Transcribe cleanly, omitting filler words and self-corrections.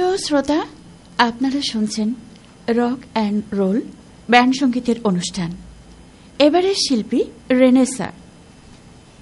প্রিয় শ্রোতা, আপনারা শুনছেন রক অ্যান্ড রোল ব্যান্ড সঙ্গীতের অনুষ্ঠান। এবারের শিল্পী রেনেসা।